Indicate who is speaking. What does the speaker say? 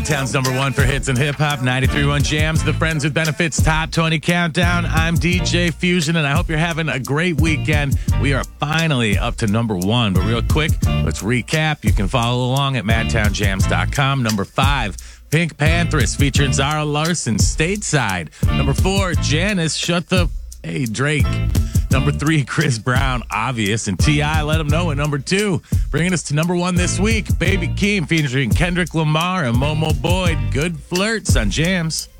Speaker 1: Madtown's number one for hits and hip hop, 93.1 Jams, the Friends with Benefits Top 20 Countdown. I'm DJ Fusion, and I hope you're having a great weekend. We are finally up to number one, but real quick, let's recap. You can follow along at madtownjams.com. Number 5, Pink Panthers featuring Zara Larsson, Stateside. Number 4, Janice, Shut the... Hey, Drake. Number 3, Chris Brown, Obvious, and T.I. Let Him Know at number 2. Bringing us to number 1 this week, Baby Keem featuring Kendrick Lamar and Momo Boyd. Good Flirts on Jams.